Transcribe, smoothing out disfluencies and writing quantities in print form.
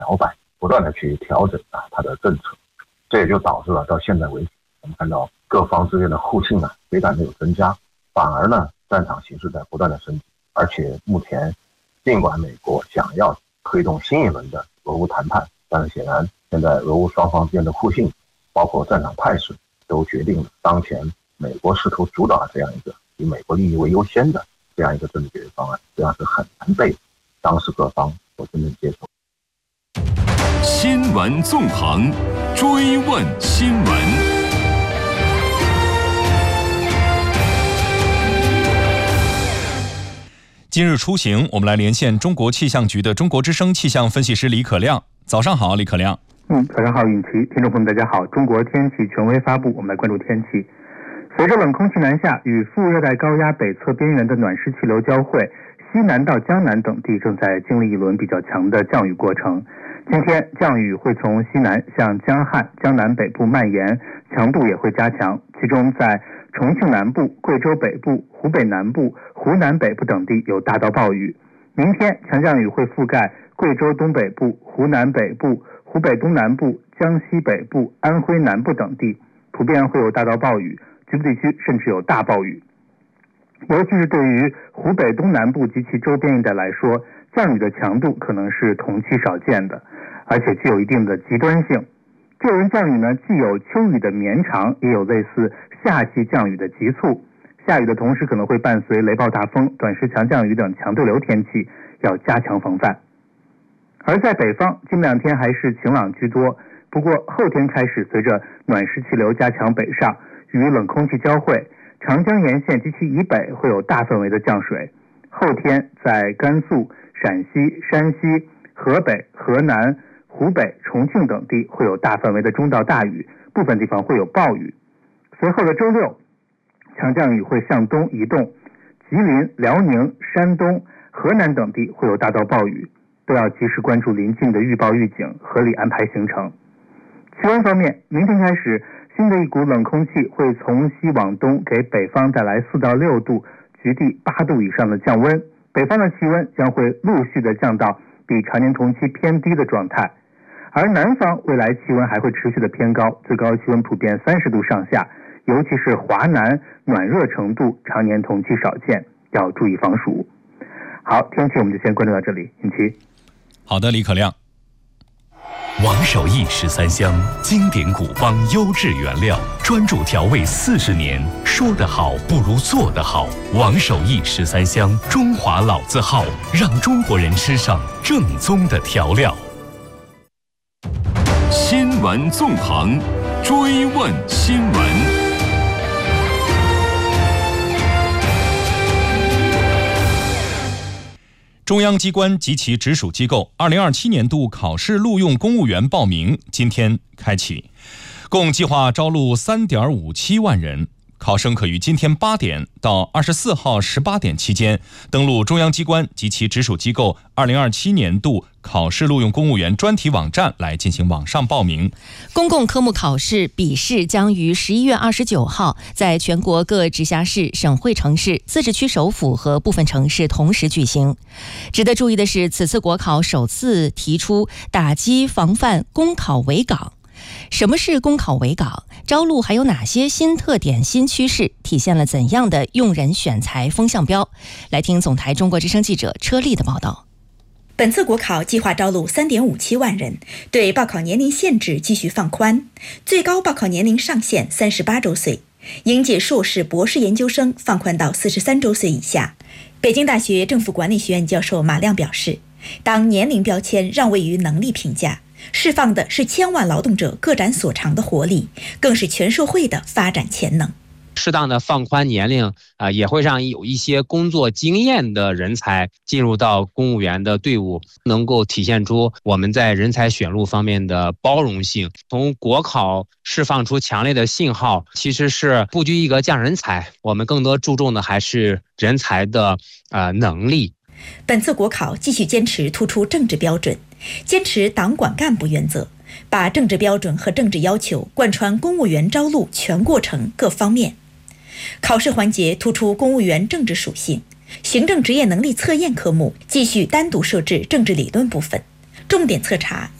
摇摆，不断的去调整它的政策，这也就导致了到现在为止，我们看到各方之间的互信非但没有增加，反而呢战场形势在不断的升级，而且目前尽管美国想要推动新一轮的俄乌谈判，但是显然现在俄乌双方之间的互信，包括战场态势，都决定了当前美国试图主导这样一个以美国利益为优先的这样一个政治解决方案，这样是很难被当事各方所真正接受。 新闻纵横，追问新闻。今日出行，我们来连线中国气象局的中国之声气象分析师李可亮。早上好，李可亮。 早上好，允琪，听众朋友们大家好。中国天气权威发布，我们来关注天气。随着冷空气南下，与副热带高压北侧边缘的暖湿气流交汇，西南到江南等地正在经历一轮比较强的降雨过程。今天降雨会从西南向江汉、江南北部蔓延，强度也会加强，其中在重庆南部、贵州北部、湖北南部、湖南北部等地有大到暴雨。明天强降雨会覆盖贵州东北部、湖南北部、湖北东南部、江西北部、安徽南部等地，普遍会有大到暴雨，局部地区甚至有大暴雨。尤其是对于湖北东南部及其周边一带来说，降雨的强度可能是同期少见的，而且具有一定的极端性。这轮降雨呢，既有秋雨的绵长，也有类似夏季降雨的急促。下雨的同时可能会伴随雷暴大风、短时强降雨等强对流天气，要加强防范。而在北方，近两天还是晴朗居多，不过后天开始随着暖湿气流加强北上，与冷空气交汇，长江沿线及其以北会有大范围的降水。后天在甘肃、陕西、山西、河北、河南、湖北、重庆等地会有大范围的中到大雨，部分地方会有暴雨。随后的周六，强降雨会向东移动，吉林、辽宁、山东、河南等地会有大到暴雨，都要及时关注临近的预报预警，合理安排行程。气温方面，明天开始，新的一股冷空气会从西往东给北方带来4到6度，局地8度以上的降温，北方的气温将会陆续的降到比常年同期偏低的状态。而南方未来气温还会持续的偏高，最高气温普遍30度上下，尤其是华南暖热程度常年同期少见，要注意防暑。好，天气我们就先关注到这里，允琪。 好的，李可亮。 王守义13香，经典古方，优质原料，专注调味40年，说得好不如做得好。王守义13香，中华老字号，让中国人吃上正宗的调料。 新闻纵横，追问新闻。中央机关及其直属机构2027年度考试录用公务员报名今天开启，共计划招录3.57万人。考生可于今天8点到24号18点期间登录中央机关及其直属机构2027年度考试录用公务员专题网站来进行网上报名。 公共科目考试笔试将于11月29号在全国各直辖市、省会城市、自治区首府和部分城市同时举行。值得注意的是，此次国考首次提出打击防范公考围岗。什么是公考围岗？招录还有哪些新特点、新趋势？体现了怎样的用人选才风向标？来听总台中国之声记者车丽的报道。 本次国考计划招录3.57万人，对报考年龄限制继续放宽，最高报考年龄上限38周岁，应届硕士、博士研究生放宽到43周岁以下。北京大学政府管理学院教授马亮表示，当年龄标签让位于能力评价，释放的是千万劳动者各展所长的活力，更是全社会的发展潜能。 适当的放宽年龄也会让有一些工作经验的人才进入到公务员的队伍，能够体现出我们在人才选录方面的包容性。从国考释放出强烈的信号，其实是不拘一格降人才，我们更多注重的还是人才的能力。 本次国考继续坚持突出政治标准，坚持党管干部原则，把政治标准和政治要求贯穿公务员招录全过程各方面。考试环节突出公务员政治属性，行政职业能力测验科目继续单独设置政治理论部分， 重点测查